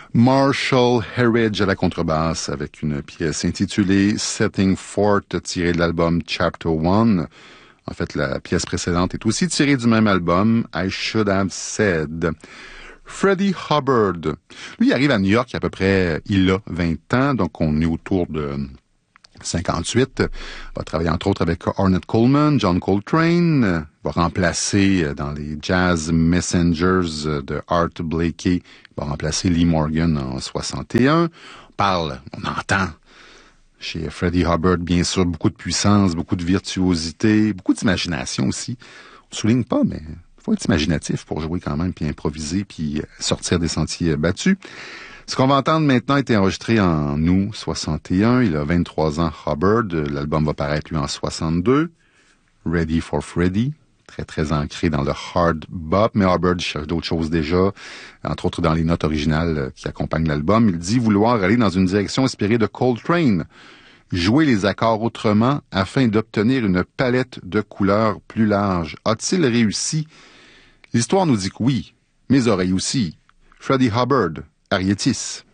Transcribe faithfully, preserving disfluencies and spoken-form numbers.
Marshall Herridge à la contrebasse avec une pièce intitulée Setting Forth tirée de l'album Chapter One. En fait, la pièce précédente est aussi tirée du même album, I Should Have Said. Freddie Hubbard, lui, il arrive à New York il y a à peu près, il a vingt ans, donc on est autour de cinquante-huit. Il va travailler entre autres avec Ornette Coleman, John Coltrane, il va remplacer dans les Jazz Messengers de Art Blakey, il va remplacer Lee Morgan en soixante et un. On parle, on entend chez Freddie Hubbard, bien sûr, beaucoup de puissance, beaucoup de virtuosité, beaucoup d'imagination aussi. On ne souligne pas, mais il faut être imaginatif pour jouer quand même, puis improviser, puis sortir des sentiers battus. Ce qu'on va entendre maintenant a été enregistré en août soixante et un. Il a vingt-trois ans, Hubbard. L'album va paraître, lui, en soixante-deux. Ready for Freddy. Très, très ancré dans le hard bop. Mais Hubbard cherche d'autres choses déjà. Entre autres, dans les notes originales qui accompagnent l'album. Il dit vouloir aller dans une direction inspirée de Coltrane. Jouer les accords autrement afin d'obtenir une palette de couleurs plus large. A-t-il réussi? L'histoire nous dit que oui. Mes oreilles aussi. Freddie Hubbard. Arietis.